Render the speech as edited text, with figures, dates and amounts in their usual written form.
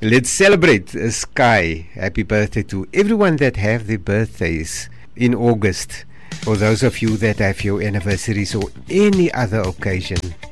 Let's celebrate Sky. Happy birthday to everyone that have their birthdays in August. For those of you that have your anniversaries or any other occasion,